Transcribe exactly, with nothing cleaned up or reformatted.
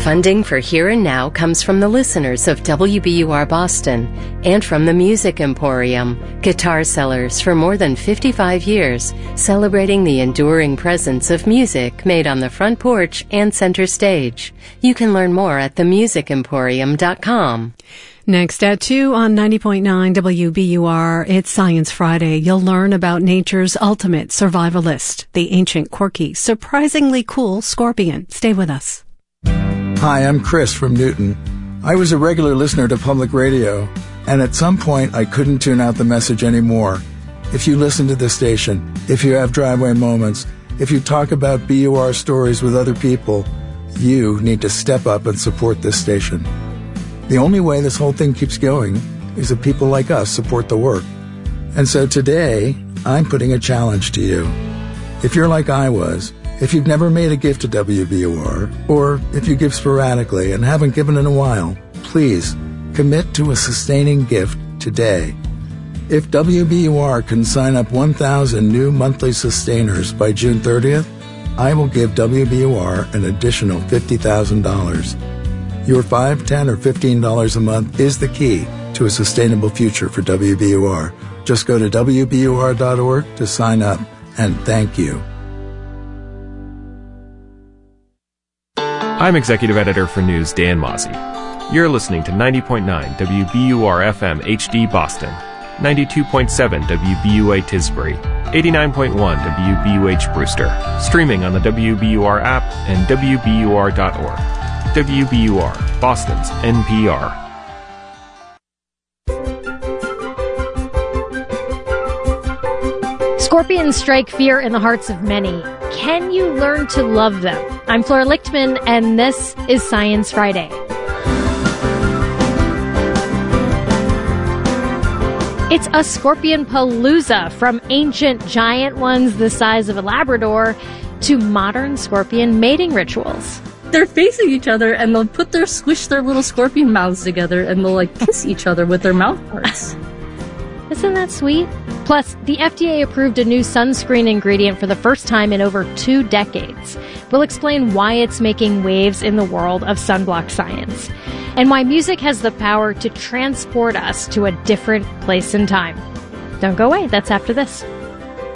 Funding for Here and Now comes from the listeners of W B U R Boston and from the Music Emporium, guitar sellers for more than fifty-five years, celebrating the enduring presence of music made on the front porch and center stage. You can learn more at the music emporium dot com. Next at two on ninety point nine W B U R, it's Science Friday. You'll learn about nature's ultimate survivalist, the ancient, quirky, surprisingly cool scorpion. Stay with us. Hi, I'm Chris from Newton. I was a regular listener to public radio, and at some point I couldn't tune out the message anymore. If you listen to this station, if you have driveway moments, if you talk about B U R stories with other people, you need to step up and support this station. The only way this whole thing keeps going is if people like us support the work. And so today, I'm putting a challenge to you. If you're like I was, if you've never made a gift to W B U R, or if you give sporadically and haven't given in a while, please commit to a sustaining gift today. If W B U R can sign up one thousand new monthly sustainers by June thirtieth, I will give W B U R an additional fifty thousand dollars. Your five dollars, ten dollars, or fifteen dollars a month is the key to a sustainable future for W B U R. Just go to W B U R dot org to sign up, and thank you. I'm Executive Editor for News, Dan Mozzie. You're listening to ninety point nine W B U R F M H D Boston, ninety-two point seven W B U A Tisbury, eighty-nine point one W B U H Brewster, streaming on the W B U R app and W B U R dot org. W B U R, Boston's N P R. Scorpions strike fear in the hearts of many. Can you learn to love them? I'm Flora Lichtman, and this is Science Friday. It's a scorpion palooza, from ancient giant ones the size of a Labrador to modern scorpion mating rituals. They're facing each other, and they'll put their squish their little scorpion mouths together, and they'll like kiss each other with their mouth parts. Isn't that sweet? Plus, the F D A approved a new sunscreen ingredient for the first time in over two decades. We'll explain why it's making waves in the world of sunblock science, and why music has the power to transport us to a different place in time. Don't go away. That's after this.